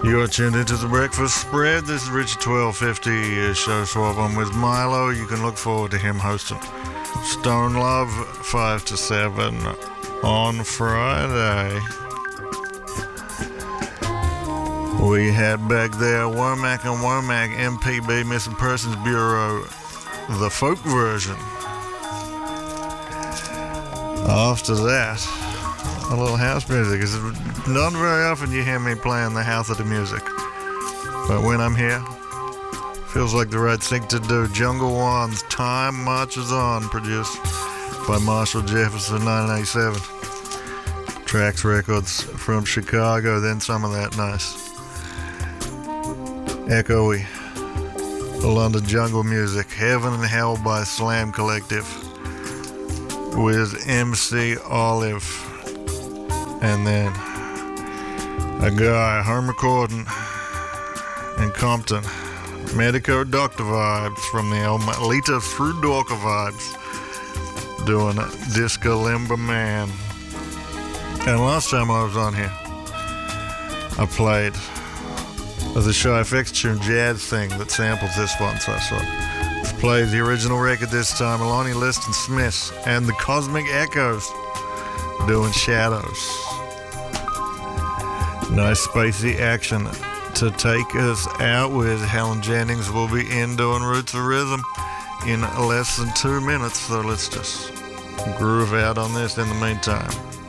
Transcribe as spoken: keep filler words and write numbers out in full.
You're tuned into the Breakfast Spread. This is Richard twelve fifty, uh, show swap on with Milo. You can look forward to him hosting Stone Love five to seven on Friday. We had back there Womack and Womack M P B Missing Persons Bureau, the folk version. After that, a little house music. It's not very often you hear me playing the house of the music, but when I'm here, feels like the right thing to do. Jungle One's Time Marches On, produced by Marshall Jefferson, nineteen eighty-seven. Trax Records from Chicago, then some of that nice echoey London jungle music. Heaven and Hell by Slam Collective with M C Olive. And then a guy, home recording in Compton, Medico Doctor Vibes from the album Lita Through Dorka Vibes, doing Disco Limber Man. And last time I was on here, I played the Shy F X tune Jazz Thing that samples this one, so I thought let's play the original record this time. Lonnie Liston Smith and the Cosmic Echoes doing Shadows. Nice spacey action to take us out with. Helen Jennings will be in doing Roots of Rhythm in less than two minutes, so let's just groove out on this in the meantime.